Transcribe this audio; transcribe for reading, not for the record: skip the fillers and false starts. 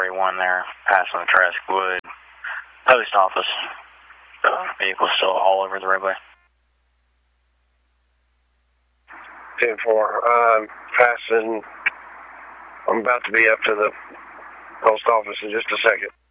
481 there, passing the Trask Wood post office. The vehicle's still all over the roadway. 10-4. Passing. I'm about to be up to the post office in just a second.